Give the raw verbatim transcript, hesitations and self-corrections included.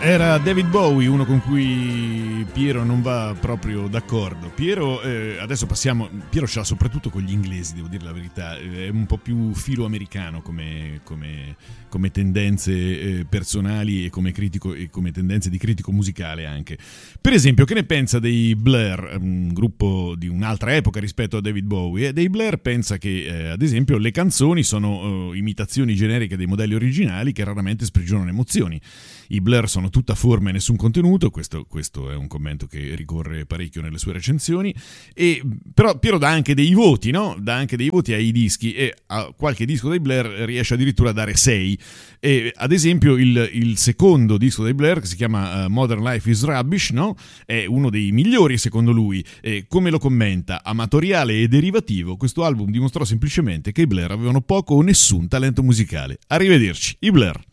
Era David Bowie, uno con cui Piero non va proprio d'accordo. Piero, eh, adesso passiamo, Piero ce l'ha soprattutto con gli inglesi, devo dire la verità, è un po' più filo americano come, come, come tendenze eh, personali e come, critico, e come tendenze di critico musicale anche. Per esempio, che ne pensa dei Blur, un gruppo di un'altra epoca rispetto a David Bowie? Dei Blur pensa che, eh, ad esempio, le canzoni sono eh, imitazioni generiche dei modelli originali che raramente sprigionano emozioni. I Blur sono tutta forma e nessun contenuto, questo, questo è un commento che ricorre parecchio nelle sue recensioni, e, però Piero dà anche dei voti, no? Dà anche dei voti ai dischi, e a qualche disco dei Blur riesce addirittura a dare sei. E, ad esempio il, il secondo disco dei Blur, che si chiama uh, Modern Life is Rubbish, no? È uno dei migliori secondo lui. E come lo commenta? Amatoriale e derivativo, questo album dimostrò semplicemente che i Blur avevano poco o nessun talento musicale. Arrivederci, i Blur.